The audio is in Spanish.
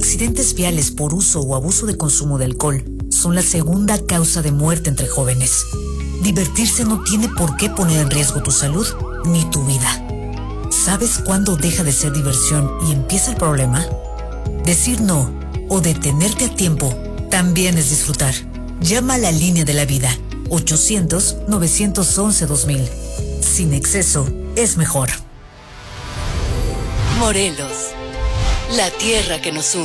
accidentes viales por uso o abuso de consumo de alcohol son la segunda causa de muerte entre jóvenes. Divertirse no tiene por qué poner en riesgo tu salud ni tu vida. ¿Sabes cuándo deja de ser diversión y empieza el problema? Decir no o detenerte a tiempo también es disfrutar. Llama a la línea de la vida, 800-911-2000. Sin exceso es mejor. Morelos, la tierra que nos une.